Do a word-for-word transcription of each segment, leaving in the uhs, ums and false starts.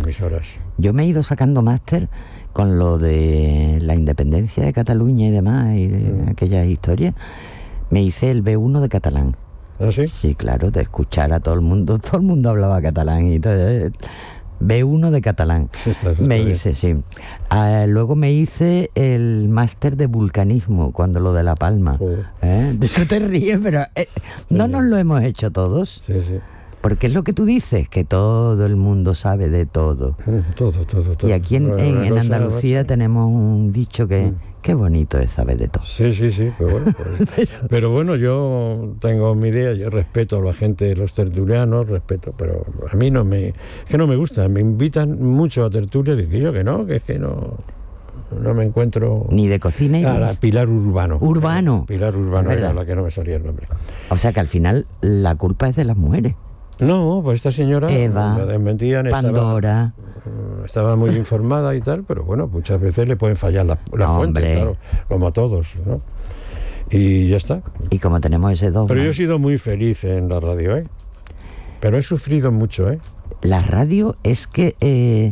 emisoras. Yo me he ido sacando máster con lo de la independencia de Cataluña y demás, y mm. aquellas historias. Me hice el B uno de catalán. ¿Ah, sí? Sí, claro, de escuchar a todo el mundo. Todo el mundo hablaba catalán y todo. B uno de catalán. Sí, está, está me bien. hice, sí. Ah, luego me hice el máster de vulcanismo, cuando lo de La Palma. Oh. ¿Eh? De eso te ríes, pero eh, no sí. nos lo hemos hecho todos. Sí, sí. Porque es lo que tú dices, que todo el mundo sabe de todo. Todo, todo, todo. Y aquí en, Bueno, en, en cosa, Andalucía cosa. tenemos un dicho que... Mm. Qué bonito es saber de todo. Sí, sí, sí, pero bueno, pues, pero, pero bueno, yo tengo mi idea, yo respeto a la gente, los tertulianos, respeto, pero a mí no me, es que no me gusta, me invitan mucho a tertulias y que yo que no, que es que no, no me encuentro... Ni de cocina y a la Pilar Urbano. Urbano. Pilar Urbano era la que no me salía el nombre. O sea que al final la culpa es de las mujeres. No, pues esta señora Eva, la desmentían, Pandora... Estaba, estaba muy informada y tal, pero bueno, muchas veces le pueden fallar la, la fuente, claro, como a todos, ¿no? Y ya está. Y como tenemos ese dogma... Pero yo he sido muy feliz en la radio, ¿eh? Pero he sufrido mucho, ¿eh? La radio es que... Eh,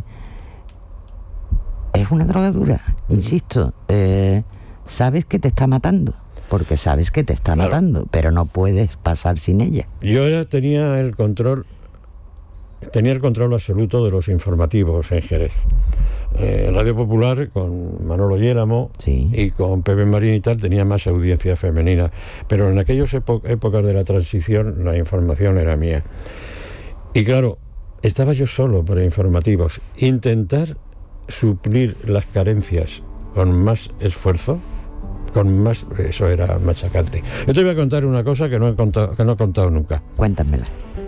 es una drogadura, insisto. Eh, sabes que te está matando. Porque sabes que te está claro. matando, pero no puedes pasar sin ella. Yo ya tenía el control, tenía el control absoluto de los informativos en Jerez. Eh, Radio Popular, con Manolo Yéramo sí. y con Pepe Marín y tal, tenía más audiencia femenina. Pero en aquellas epo- épocas de la transición, la información era mía. Y claro, estaba yo solo para informativos. Intentar suplir las carencias con más esfuerzo, con más, eso era machacante. Yo te voy a contar una cosa que no he contado, que no he contado nunca. Cuéntamela.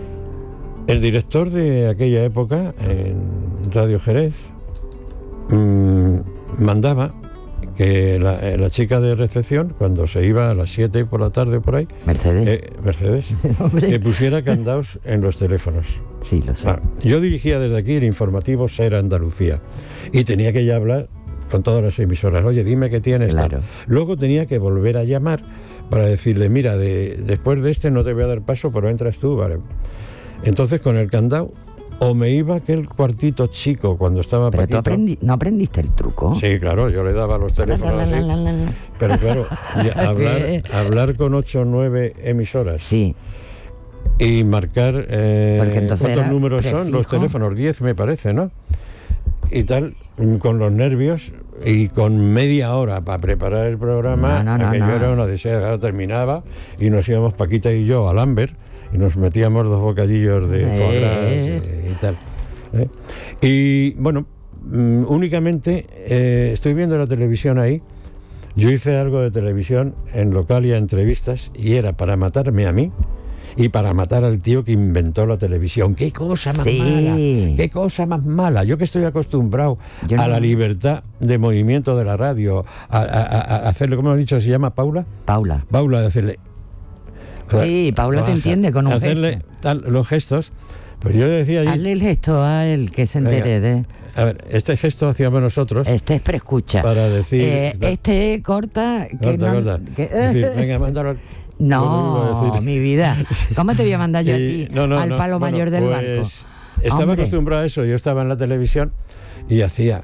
El director de aquella época en Radio Jerez mmm, mandaba que la, la chica de recepción, cuando se iba a las siete por la tarde por ahí, Mercedes, eh, Mercedes que pusiera candados en los teléfonos. Sí, lo sé. Ah, yo dirigía desde aquí el informativo Ser Andalucía y tenía que ya hablar con todas las emisoras. Oye, dime qué tienes. Claro. Luego tenía que volver a llamar para decirle, mira, de, después de este no te voy a dar paso, pero entras tú, ¿vale? Entonces, con el candado, o me iba a aquel cuartito chico cuando estaba pero Paquito. tú aprendi- ¿no aprendiste el truco? Sí, claro, yo le daba los teléfonos la, la, así. la, la, la. Pero claro, y hablar, hablar con ocho o nueve emisoras. Sí. Y marcar eh, cuántos números prefijo. son, los teléfonos, diez me parece, ¿no? Y tal, con los nervios y con media hora para preparar el programa, no, no, aquello no, no. era una desea, terminaba y nos íbamos Paquita y yo al Amber y nos metíamos dos bocadillos de foie gras eh. y, y tal. ¿eh? Y bueno, mm, únicamente eh, estoy viendo la televisión ahí. Yo hice algo de televisión en Localia, entrevistas, y era para matarme a mí y para matar al tío que inventó la televisión. ¡Qué cosa más sí. mala! ¡Qué cosa más mala! Yo que estoy acostumbrado Yo a no. la libertad de movimiento de la radio, a, a, a hacerle, ¿cómo has dicho? ¿Se llama Paula? Paula. Paula, de hacerle... Sí, Paula te entiende con un hacerle gesto. Tal, los gestos. Pues yo decía allí... Hazle el gesto a él, que se entere de... A ver, este gesto hacíamos nosotros... Este es preescucha. Para decir... Eh, este corta... Que corta, no, corta. Que, decir, venga, mándalo... No, mi vida. ¿Cómo te voy a mandar yo a ti no, no, al no, palo bueno, mayor del pues, barco? Estaba Hombre. acostumbrado a eso. Yo estaba en la televisión y hacía...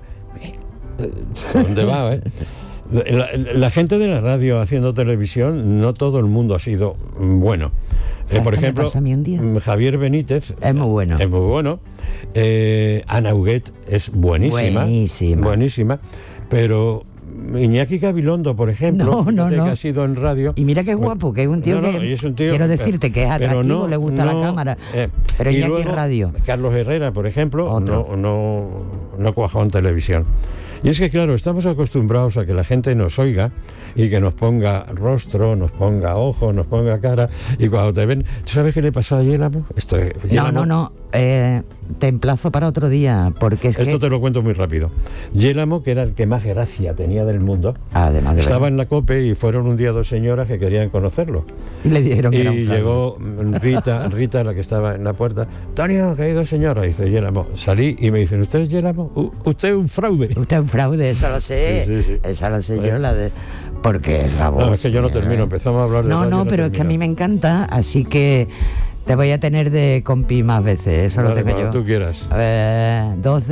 ¿Dónde va, eh? La, la, la gente de la radio haciendo televisión, no todo el mundo ha sido bueno. Eh, por ejemplo, Javier Benítez es muy bueno. Es muy bueno. Eh, Ana Huguet es buenísima. Buenísima. Buenísima. Pero Iñaki Gabilondo, por ejemplo, no, no, no. que ha sido en radio. Y mira qué guapo, que es un tío no, no, que es un tío, quiero decirte que es atractivo, no, le gusta no, la cámara. Eh, pero y Iñaki luego, es radio. Carlos Herrera, por ejemplo, Otro. no, no, no cuajó en televisión. Y es que, claro, estamos acostumbrados a que la gente nos oiga y que nos ponga rostro, nos ponga ojo, nos ponga cara. Y cuando te ven, ¿tú sabes qué le pasó a Yélamo? Esto, Yélamo, no, no, no. Eh, te emplazo para otro día, porque es Esto que... te lo cuento muy rápido. Yélamo, que era el que más gracia tenía del mundo, Además de estaba ver. en la COPE y fueron un día dos señoras que querían conocerlo. Y le dijeron que y era un fraude. llegó Rita, Rita, la que estaba en la puerta. Antonio, que hay dos señoras. Dice Yélamo. Salí y me dicen, ¿usted es Yélamo? Uh, usted es un fraude. Usted es un fraude, eso lo sé. Sí, sí, sí. Esa lo sé Bueno. yo, la de... Porque es la voz. No, es que yo no termino. ¿eh? Empezamos a hablar de No, radio, no, pero termino. es que a mí me encanta, así que te voy a tener de compi más veces, eso Vale, lo tengo cuando yo. tú quieras. A ver, doce